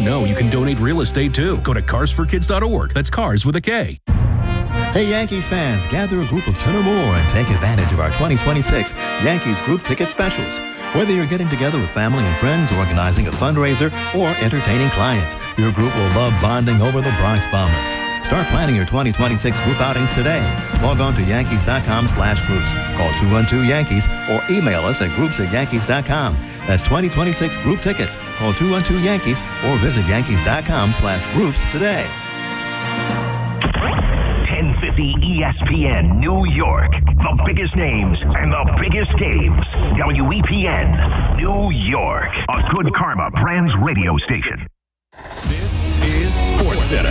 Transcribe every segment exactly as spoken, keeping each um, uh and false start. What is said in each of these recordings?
know you can donate real estate too? Go to cars for kids dot org. That's cars with a K. Hey Yankees fans, gather a group of ten or more and take advantage of our twenty twenty-six Yankees group ticket specials. Whether you're getting together with family and friends, organizing a fundraiser, or entertaining clients, your group will love bonding over the Bronx Bombers. Start planning your twenty twenty-six group outings today. Log on to yankees dot com slash groups. Call two one two Yankees or email us at groups at yankees dot com. That's twenty twenty-six group tickets. Call two one two Yankees or visit yankees dot com slash groups today. ten fifty E S P N New York. The biggest names and the biggest games. W E P N New York. A Good Karma Brands radio station. This is SportsCenter.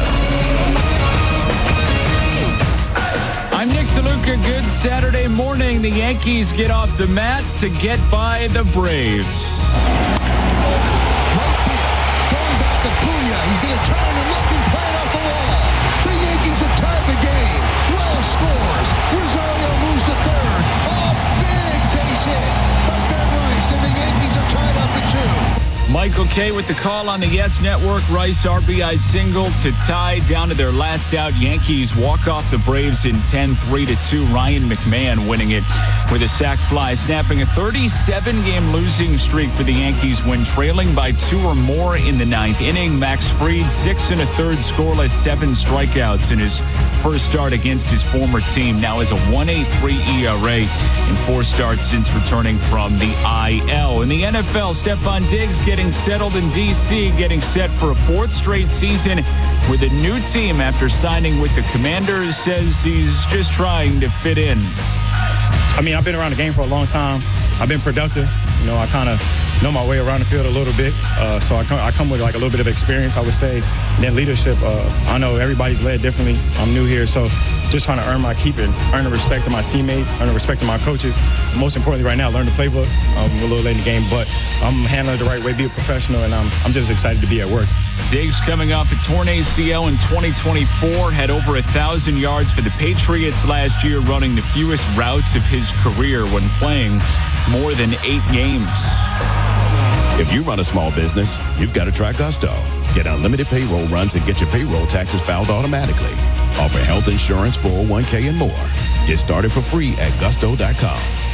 I'm Nick DeLuca. Good Saturday morning. The Yankees get off the mat to get by the Braves. Right field. Going back to Cunha. He's going to turn and look and play it off the wall. The Yankees have tied the game. Wells scores. Rosario moves to third. A big base hit by Ben Rice, and the Yankees are tied up at two. Michael Kay with the call on the Yes Network. Rice R B I single to tie down to their last out. Yankees walk off the Braves in ten, three to two. Ryan McMahon winning it with a sac fly, snapping a thirty-seven game losing streak for the Yankees when trailing by two or more in the ninth inning. Max Fried, six and a third scoreless, seven strikeouts in his first start against his former team. Now has a one point eight three E R A in four starts since returning from the I L. In the N F L, Stephon Diggs getting settled in D C, getting set for a fourth straight season with a new team after signing with the Commanders. Says he's just trying to fit in. I mean, I've been around the game for a long time. I've been productive. You know, I kind of know my way around the field a little bit. Uh, so I come, I come with like a little bit of experience, I would say. And then leadership, uh, I know everybody's led differently. I'm new here, so just trying to earn my keep and earn the respect of my teammates, earn the respect of my coaches. Most importantly right now, learn the playbook. Um, we're a little late in the game, but I'm handling it the right way, be a professional, and I'm, I'm just excited to be at work. Diggs coming off a torn A C L in twenty twenty-four, had over one thousand yards for the Patriots last year, running the fewest routes of his career when playing more than eight games. If you run a small business, you've got to try Gusto. Get unlimited payroll runs and get your payroll taxes filed automatically. Offer health insurance, four oh one k, and more. Get started for free at gusto dot com.